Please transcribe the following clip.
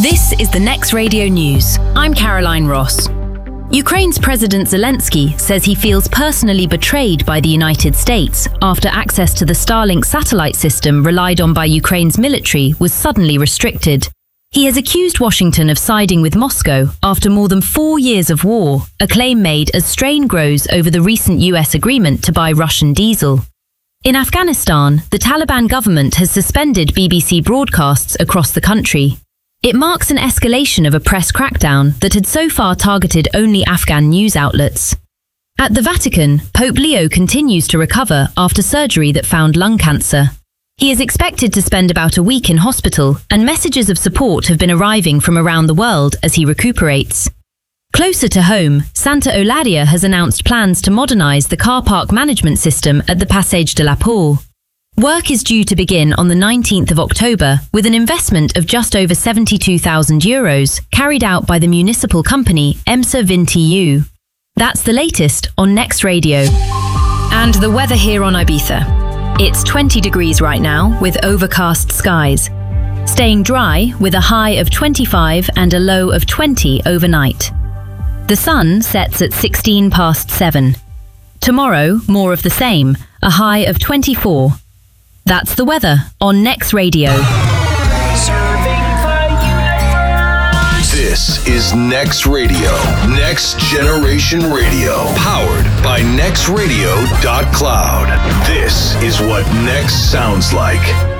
This is the Next Radio News. I'm Caroline Ross. Ukraine's President Zelensky says he feels personally betrayed by the United States after access to the Starlink satellite system relied on by Ukraine's military was suddenly restricted. He has accused Washington of siding with Moscow after more than 4 years of war, a claim made as strain grows over the recent US agreement to buy Russian diesel. In Afghanistan, the Taliban government has suspended BBC broadcasts across the country. It marks an escalation of a press crackdown that had so far targeted only Afghan news outlets. At the Vatican, Pope Leo continues to recover after surgery that found lung cancer. He is expected to spend about a week in hospital, and messages of support have been arriving from around the world as he recuperates. Closer to home, Santa Eulalia has announced plans to modernise the car park management system at the Passage de la Paule. Work is due to begin on the 19th of October with an investment of just over €72,000 carried out by the municipal company EMSA VinTU. That's the latest on Next Radio. And the weather here on Ibiza. It's 20 degrees right now with overcast skies. Staying dry with a high of 25 and a low of 20 overnight. The sun sets at 16 past 7. Tomorrow, more of the same, a high of 24. That's the weather on Next Radio. Serving the universe. This is Next Radio, Next Generation Radio, powered by nextradio.cloud. This is what Next sounds like.